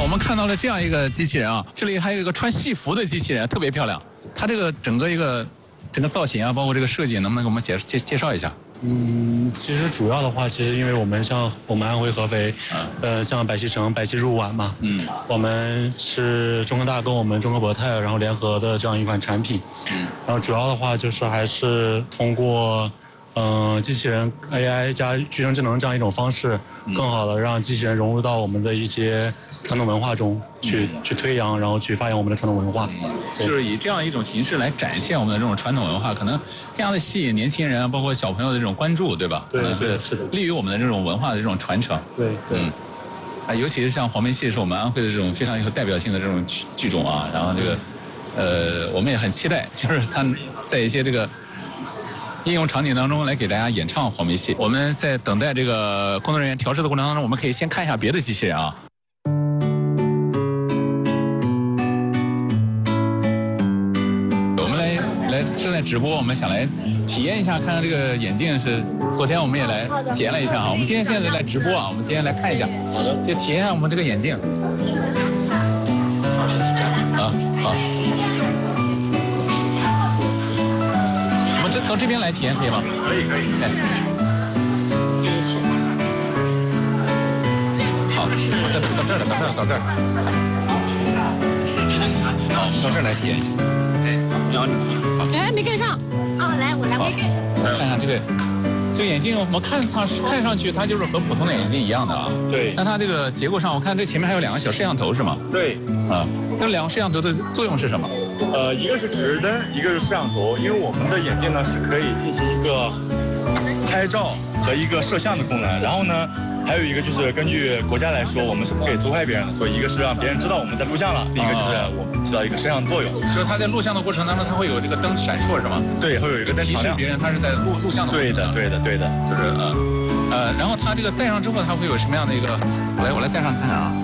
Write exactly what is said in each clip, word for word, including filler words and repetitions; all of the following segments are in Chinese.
们看到了这样一个机器人啊，这里还有一个穿戏服的机器人，特别漂亮。它这个整个一个整个造型啊，包括这个设计，能不能给我们介介介绍一下？ 嗯，其实主要的话，其实因为我们像我们安徽合肥，呃，像百溪城、百溪入皖嘛，嗯，我们是中科大跟我们中科博泰然后联合的这样一款产品，嗯，然后主要的话就是还是通过。嗯、呃，机器人 A I 加具身智能这样一种方式，更好的让机器人融入到我们的一些传统文化中去，嗯、去推扬，然后去发扬我们的传统文化。 就是以这样一种形式来展现我们的这种传统文化，可能更加的吸引年轻人，包括小朋友的这种关注，对吧？ 对对，是的， 利于我们的这种文化的这种传承。 对对。嗯啊，尤其是像黄梅戏是我们安徽的这种非常有代表性的这种剧剧种啊，然后这个，呃，我们也很期待，就是它在一些这个。应用场景当中来给大家演唱黄梅戏。我们在等待这个工作人员调试的过程当中，我们可以先看一下别的机器人啊。我们来来正在直播，我们想来体验一下，看看这个眼镜是。昨天我们也来体验了一下啊。我们今天现在来直播啊，我们今天来看一下，就体验一下我们这个眼镜。啊，好。到这边来体验可以吗？ 可以可以。 哎，好，我再到这儿来，到这儿，到这儿。好，我们到这儿来体验一下。 哎，你好，你好。哎，没跟上。哦，来，我来，我也跟上。 看看这个，这个眼镜，我们看上看上去它就是和普通的眼镜一样的啊。 对。 但它这个结构上，我看这前面还有两个小摄像头是吗？ 对。 啊，这两个摄像头的作用是什么？ 呃，一个是指示灯，一个是摄像头。因为我们的眼镜呢是可以进行一个拍照和一个摄像的功能。然后呢，还有一个就是根据国家来说，我们是不可以偷拍别人的。所以一个是让别人知道我们在录像了，另一个就是我们起到一个摄像作用。 就是它在录像的过程当中，它会有这个灯闪烁是吗？ 对，会有一个灯常亮， 提示别人它是在录录像的过程。 对的，对的，对的， 就是呃呃，然后它这个戴上之后，它会有什么样的一个？我来我来戴上看看啊。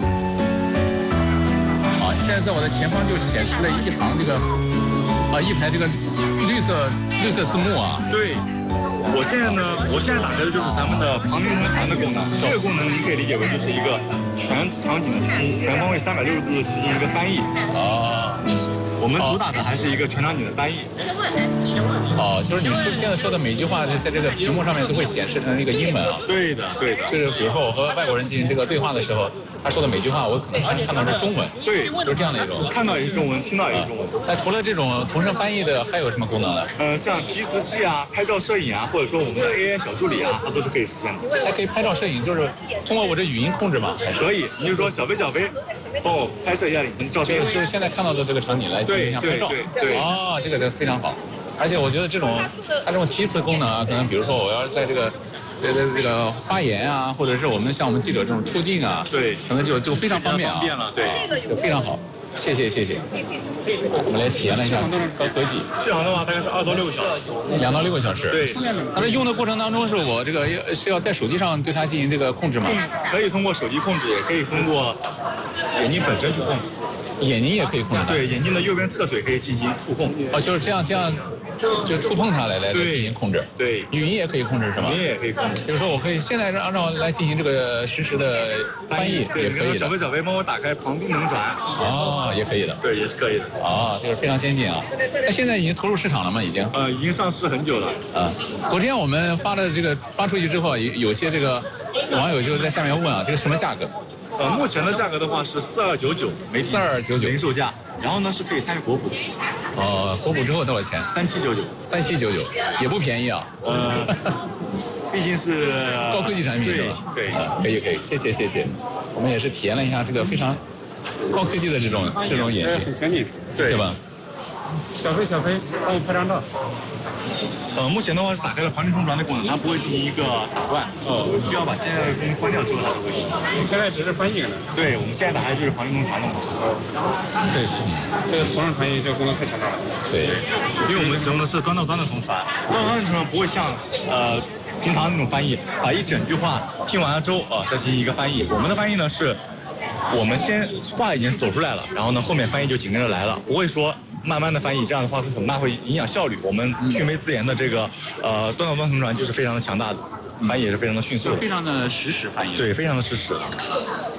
好，现在在我的前方就显示了一行这个。啊，一排这个绿色绿色字幕啊。 对，我现在呢，我现在打开的就是咱们的旁听通传的功能。这个功能你可以理解为就是一个全场景的全方位三百六十度的进行一个翻译。 啊， 我们主打的还是一个全场景的翻译。 哦，就是你说现在说的每句话，在这个屏幕上面都会显示成一个英文啊。 对的，对的。 就是比如说我和外国人进行这个对话的时候，他说的每句话，我可能看到是中文。 对， 就是这样的一种。 看到也是中文，听到也是中文。 那除了这种同声翻译的，还有什么功能呢？ 呃，像提词器啊、拍照摄影啊，或者说我们的 A I 小助理啊，它都是可以实现的。 还可以拍照摄影，就是通过我这语音控制吗？ 可以，你就说小飞小飞，帮我拍摄一下你们照片。 就是现在看到的这个场景来进行一下拍照。 对对对。 哦，这个就非常好。而且我觉得这种它这种提词功能啊，可能比如说我要是在这个这个这个发言啊，或者是我们像我们记者这种出镜啊， 对， 可能就就非常方便啊， 方便了，对， 就非常好。谢谢谢谢，我们来体验了一下高科技。 续航的话大概是二到六个小时， 两到六个小时。 对， 它在用的过程当中，是我这个是要在手机上对它进行这个控制吗？ 可以通过手机控制，也可以通过眼睛本身去控制。 眼睛也可以控制。 对，眼睛的右边侧腿可以进行触控。 哦，就是这样这样。就触碰它来来进行控制， 对， 语音也可以控制是吗？ 语音也可以控制， 比如说我可以现在让让我来进行这个实时的翻译， 对， 也可以的。 小飞小飞帮我打开旁听能转， 哦，也可以的， 对，也是可以的。 啊，这个非常先进啊！那现在已经投入市场了吗？已经？ 呃，已经上市很久了。 啊，昨天我们发的这个发出去之后，有有些这个网友就在下面问啊，这个什么价格？ 呃，目前的价格的话是四二九九，每四二九九零售价，然后呢是可以参与国补。 哦，国补之后多少钱？ 三七九九， 三七九九，也不便宜啊。 呃，毕竟是高科技产品是吧？ 对， 啊，可以可以，谢谢谢谢。我们也是体验了一下这个非常高科技的这种这种眼镜， 很先进， 对对吧？ 小飞小飞，帮我拍张照。 呃，目前的话是打开了旁听通传的功能，它不会进行一个打断。哦，需要把现在的功能关掉之后它才会。 现在只是翻译呢。 对，我们现在打开就是旁听通传的模式。 对，这个同声传译这个功能太强大了。 对， 因为我们使用的是端到端的通传，端到端的通传不会像呃平常那种翻译，把一整句话听完了之后啊、呃、再进行一个翻译。我们的翻译呢是，我们先话已经走出来了，然后呢后面翻译就紧跟着来了，不会说。慢慢的翻译，这样的话会很慢，会影响效率。我们讯飞自研的这个呃端到端通传就是非常的强大的，翻译也是非常的迅速， 非常的实时翻译。 对，非常的实时。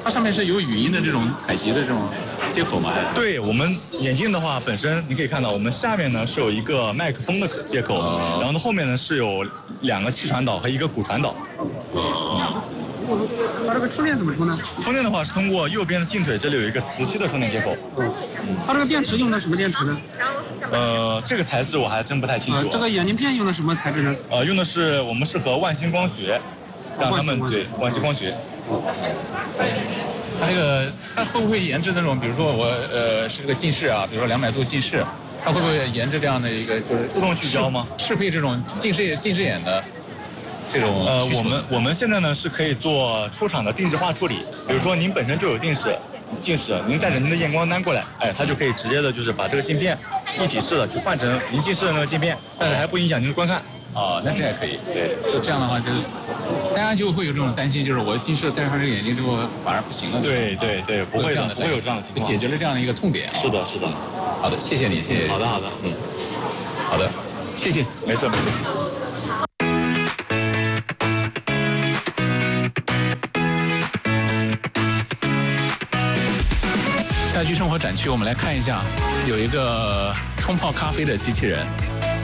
它上面是有语音的这种采集的这种接口吗？ 对，我们眼镜的话，本身你可以看到，我们下面呢是有一个麦克风的接口， 哦、 然后呢后面呢是有两个气传导和一个骨传导。 哦。 它这个充电怎么充呢？ 充电的话是通过右边的镜腿，这里有一个磁吸的充电接口。 嗯。它这个电池用的什么电池呢？ 呃，这个材质我还真不太清楚、啊呃。这个眼镜片用的什么材质呢？ 呃，用的是我们是和万星光学，让他们对万星光学。 它这个它会不会研制那种，比如说我呃是个近视啊，比如说两百度近视，它会不会研制这样的一个就是自动聚焦吗？ 适配这种近视近视眼的这种呃，我们我们现在呢是可以做出厂的定制化处理，比如说您本身就有近视。近视，您带着您的验光单过来，哎，它就可以直接的，就是把这个镜片一体式的去换成您近视的那个镜片，但是还不影响您的观看。 哦，那这还可以。对，就这样的话，就是大家就会有这种担心，就是我近视戴上这个眼镜之后反而不行了。 对对对，不会这样的， 不会有这样的情况， 解决了这样的一个痛点。 是的，是的。 好的，谢谢你，谢谢。 好的，好的， 嗯，好的，谢谢， 没事没事。 家居生活展区，我们来看一下，有一个冲泡咖啡的机器人。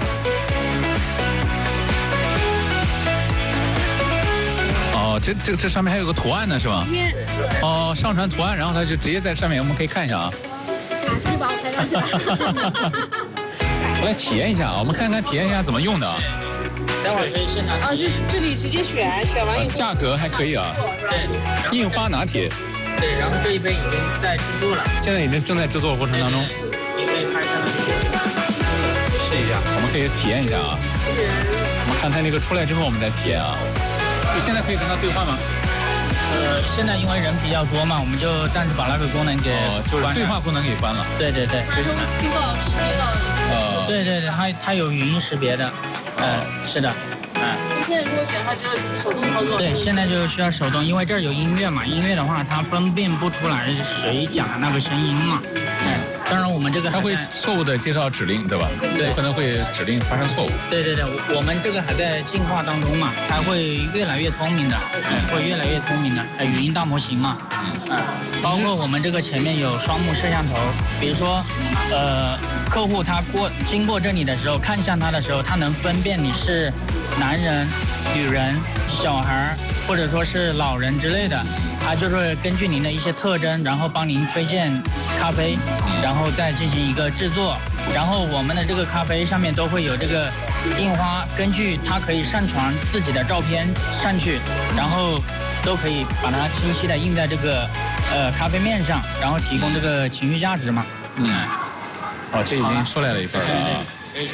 哦，这这这上面还有个图案呢，是吗？哦，上传图案，然后它就直接在上面，我们可以看一下啊。 这就把我拍上去了。 我来体验一下啊，我们看看体验一下怎么用的啊。 待会儿可以现场啊，这这里直接选，选完以后。 价格还可以啊。 对， 印花拿铁。 对，然后这一杯已经在制作了， 现在已经正在制作过程当中。 你可以拍下来试一下， 我们可以体验一下啊。我们看它那个出来之后，我们再体验啊。就现在可以跟他对话吗？ 呃，现在因为人比较多嘛，我们就暂时把那个功能给哦，就是对话功能给关了。 对对对。 然后听到识别到。 呃。 对对对，它它有语音识别的，嗯，是的。 嗯，现在如果点的话，就要手动操作。 对，现在就需要手动，因为这儿有音乐嘛，音乐的话它分辨不出来谁讲的那个声音嘛。嗯，当然我们这个它会错误的接到指令，对吧？ 对， 有可能会指令发生错误。 对对对，我们这个还在进化当中嘛，它会越来越聪明的，嗯，会越来越聪明的，呃，语音大模型嘛，嗯，包括我们这个前面有双目摄像头，比如说，呃，客户他过经过这里的时候，看向他的时候，他能分辨你是男人、女人、小孩或者说是老人之类的，他就是根据您的一些特征，然后帮您推荐咖啡，然后再进行一个制作。然后我们的这个咖啡上面都会有这个印花，根据它可以上传自己的照片上去，然后都可以把它清晰的印在这个呃咖啡面上，然后提供这个情绪价值嘛。 嗯。哦，这已经出来了一份啊。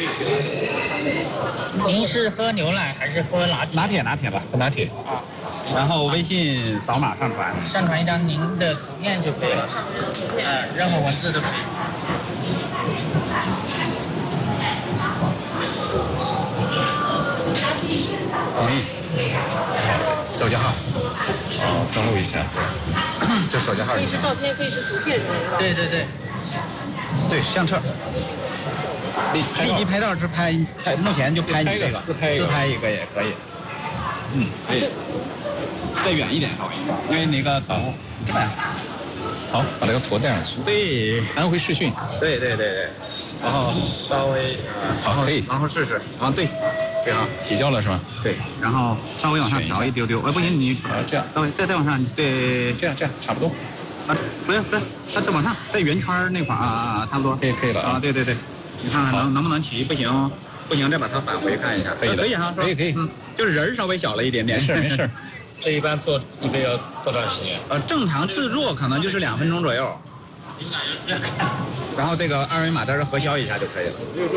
您是喝牛奶还是喝拿铁？ 拿铁，拿铁吧， 喝拿铁。 啊。 然后微信扫码上传， 上传一张您的图片就可以了，呃，任何文字都可以。 同意。手机号。 哦，登录一下。 这手机号。 可以是照片，可以是图片之类的。 对对对。 对，相册。立立即拍照是拍拍，目前就拍你这个， 自拍自拍一个也可以。嗯，可以。再远一点稍微，因为那个图这样。 好，把这个图带上去。 对， 安徽视讯。 对对对对。然后稍微呃，好，可以， 然后试试。啊，对，对啊， 提交了是吗？ 对，然后稍微往上调一丢丢。哎，不行，你啊这样， 稍微再再往上，对， 这样这样差不多。 啊，不是不是，它再往上，在圆圈那块儿啊，差不多。 可以可以了啊，对对对，你看看能能不能齐？不行，不行再把它返回看一下。 可以可以哈， 可以可以， 嗯，就是人稍微小了一点点。 没事没事。 这一般做一杯要多长时间？ 呃，正常自助可能就是两分钟左右。然后这个二维码在这核销一下就可以了。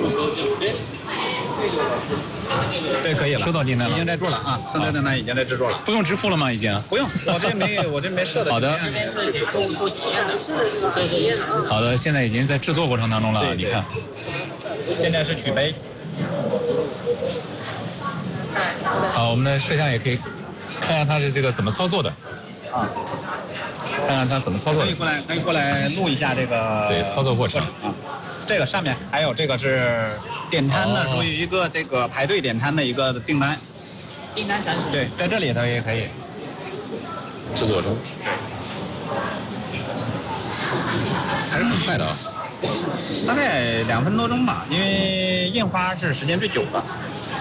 对，可以了。 收到订单了， 已经在做了啊，生产订单已经在制作了。 不用支付了吗？已经？ 不用，我这没我这没设的。 好的。 这边是给客户做体验的，是的是吧？对体验的啊。 好的，现在已经在制作过程当中了，你看。 现在是取杯。 好，我们的摄像也可以看看它是这个怎么操作的。啊。看看它怎么操作的。 可以过来，可以过来录一下这个。 对，操作过程啊。这个上面还有这个是点餐的，属于一个这个排队点餐的一个订单。 订单展示。 对，在这里头也可以。 制作中。 对。 快的啊。 大概两分多钟吧，因为印花是时间最久的。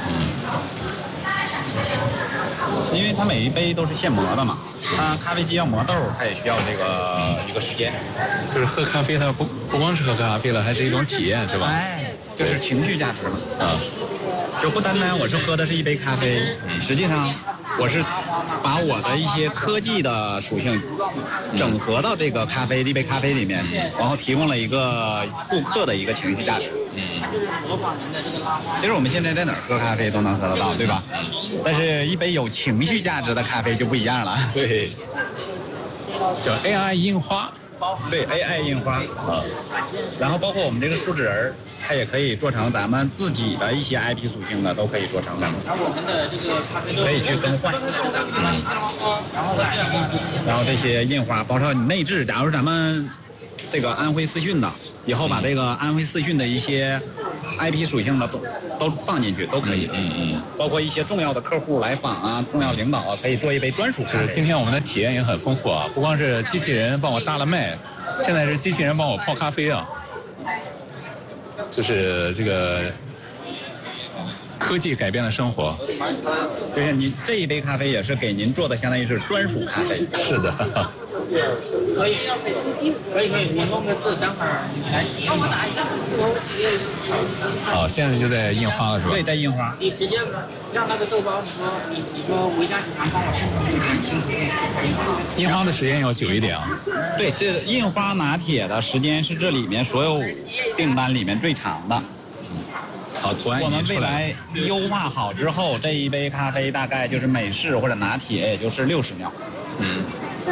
因为它每一杯都是现磨的嘛，它咖啡机要磨豆，它也需要这个一个时间。 就是喝咖啡，它不不光是喝咖啡了，还是一种体验，是吧？ 哎，就是情绪价值嘛。 啊， 就不单单我是喝的是一杯咖啡，实际上我是把我的一些科技的属性整合到这个咖啡一杯咖啡里面，然后提供了一个顾客的一个情绪价值。嗯，其实我们现在在哪儿喝咖啡都能喝得到，对吧？但是一杯有情绪价值的咖啡就不一样了。 对，叫 A I 印花。 对 A I 印花啊，然后包括我们这个树脂人，它也可以做成咱们自己的一些 I P 属性的，都可以做成咱们可以去更换。然后这些印花，包括你内置，假如咱们这个安徽视讯的，以后把这个安徽视讯的一些 I P 属性的都都放进去都可以。 嗯嗯， 包括一些重要的客户来访啊，重要领导啊，可以做一杯专属咖啡。 今天我们的体验也很丰富啊，不光是机器人帮我大了麦，现在是机器人帮我泡咖啡啊，就是这个科技改变了生活。 就是您这一杯咖啡也是给您做的，相当于是专属咖啡。 是的。 可以，可以可以，你弄个字，等会儿来帮我打一下。 好，现在就在印花了是吧？ 对，在印花。 你直接让那个豆包，你说你你说维嘉集团帮我生成一个新的。 印花的时间要久一点啊。 对，这印花拿铁的时间是这里面所有订单里面最长的。 好，图案我们已经出来未来了。 优化好之后，这一杯咖啡大概就是美式或者拿铁，也就是六十秒。 嗯。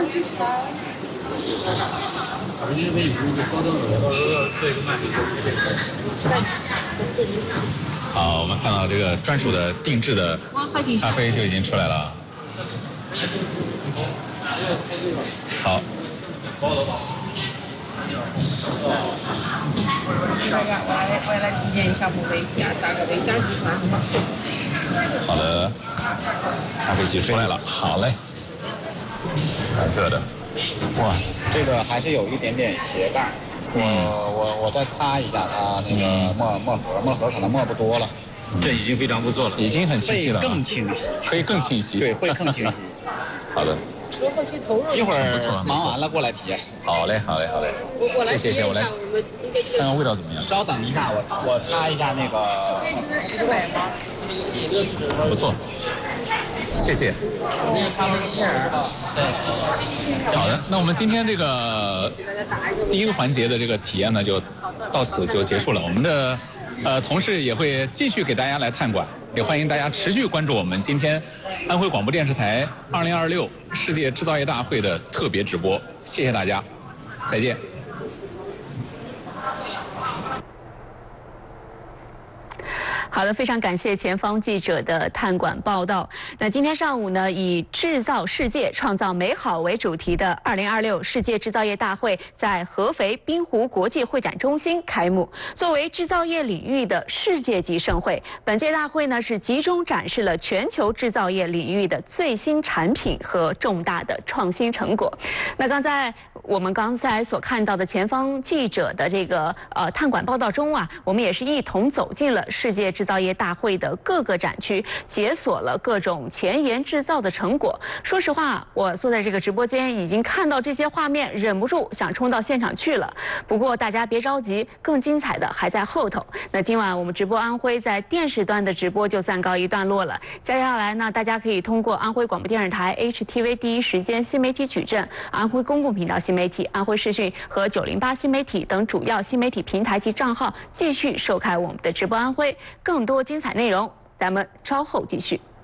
好，我们看到这个专属的定制的咖啡就已经出来了。好。 大家，我来我来推荐一下我们维嘉，打个维嘉集团好吗？ 好的，咖啡机出来了，好嘞，蓝色的，哇， 这个还是有一点点斜杠，我我我再擦一下它那个墨墨盒，墨盒可能墨不多了，这已经非常不错了， 已经很清晰了， 会更清晰， 可以更清晰， 对，会更清晰。 好的， 我后期投入一会儿忙完了过来体验。 好嘞，好嘞，好嘞， 我我来谢谢谢，我来我们那个这个看看味道怎么样。 稍等一下，我我擦一下那个。 这只是十百吗？ 不错，谢谢。好的，那我们今天这个第一个环节的这个体验呢，就到此就结束了。我们的呃同事也会继续给大家来探馆，也欢迎大家持续关注我们今天安徽广播电视台二零二六世界制造业大会的特别直播。谢谢大家，再见。 好的，非常感谢前方记者的探馆报道。那今天上午呢，以“制造世界，创造美好”为主题的二零二六世界制造业大会在合肥滨湖国际会展中心开幕。作为制造业领域的世界级盛会，本届大会呢是集中展示了全球制造业领域的最新产品和重大的创新成果。那刚才我们刚才所看到的前方记者的这个呃探馆报道中啊，我们也是一同走进了世界制造业大会的各个展区，解锁了各种前沿制造的成果。说实话，我坐在这个直播间已经看到这些画面，忍不住想冲到现场去了。不过大家别着急，更精彩的还在后头。那今晚我们直播安徽在电视端的直播就暂告一段落了。接下来呢，大家可以通过安徽广播电视台 H T V 第一时间新媒体矩阵、安徽公共频道新媒体、安徽视讯和九零八新媒体等主要新媒体平台及账号继续收看我们的直播安徽。更多精彩内容，咱们稍后继续。